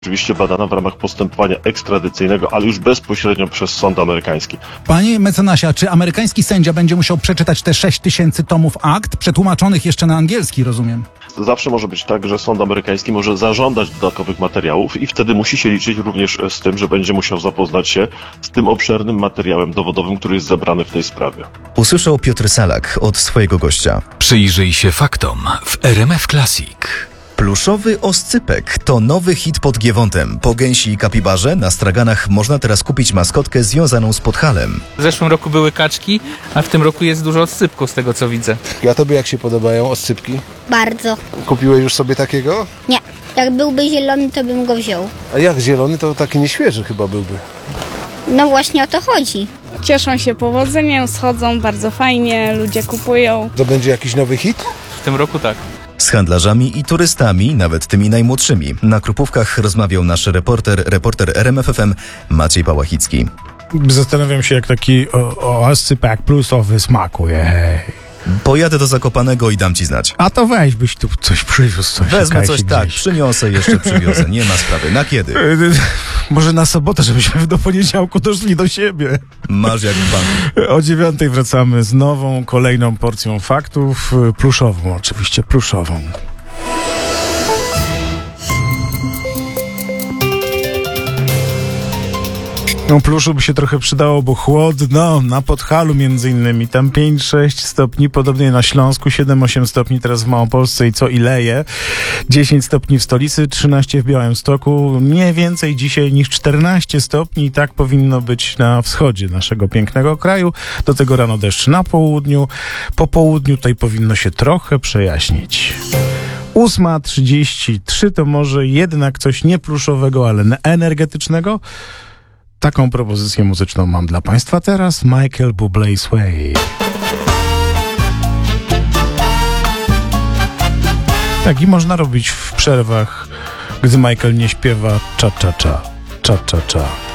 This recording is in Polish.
Oczywiście badana w ramach postępowania ekstradycyjnego, ale już bezpośrednio przez sąd amerykański. Panie mecenasie, a czy amerykański sędzia będzie musiał przeczytać te 6000 tomów akt, przetłumaczonych jeszcze na angielski, rozumiem? Zawsze może być tak, że sąd amerykański może zażądać dodatkowych materiałów i wtedy musi się liczyć również z tym, że będzie musiał zapoznać się z tym obszernym materiałem dowodowym, który jest zebrany w tej sprawie. Usłyszał Piotr Salak od swojego gościa. Przyjrzyj się faktom w RMF Classic. Pluszowy oscypek to nowy hit pod Giewątem. Po gęsi i kapibarze na straganach można teraz kupić maskotkę związaną z Podhalem. W zeszłym roku były kaczki, a w tym roku jest dużo oscypków z tego co widzę. A tobie jak się podobają oscypki? Bardzo. Kupiłeś już sobie takiego? Nie. Jak byłby zielony, to bym go wziął. A jak zielony, to taki nieświeży chyba byłby. No właśnie o to chodzi. Cieszą się powodzeniem, schodzą bardzo fajnie, ludzie kupują. To będzie jakiś nowy hit? W tym roku tak. Z handlarzami i turystami, nawet tymi najmłodszymi. Na Krupówkach rozmawiał nasz reporter RMF FM Maciej Pałachicki. Zastanawiam się, jak taki oscypek plusowy smakuje. Hej. Pojadę do Zakopanego i dam ci znać. A to weź, byś tu coś przywiózł. Coś Wezmę coś, tak, gdzieś. przyniosę, jeszcze przywiozę, nie ma sprawy. Na kiedy? Może na sobotę, żebyśmy do poniedziałku doszli do siebie. Masz jak w banku. O 9:00 wracamy z nową, kolejną porcją faktów. Pluszową, oczywiście, pluszową. No pluszu by się trochę przydało, bo chłodno, na Podhalu między innymi, tam 5-6 stopni, podobnie na Śląsku, 7-8 stopni teraz w Małopolsce i co i leje, 10 stopni w stolicy, 13 w Białymstoku, nie więcej dzisiaj niż 14 stopni i tak powinno być na wschodzie naszego pięknego kraju, do tego rano deszcz na południu, po południu tutaj powinno się trochę przejaśnić. 8:33 to może jednak coś nie pluszowego, ale energetycznego. Taką propozycję muzyczną mam dla Państwa teraz. Michael Bublé Sway. Tak i można robić w przerwach, gdy Michael nie śpiewa cha cha cha, cha cha cha.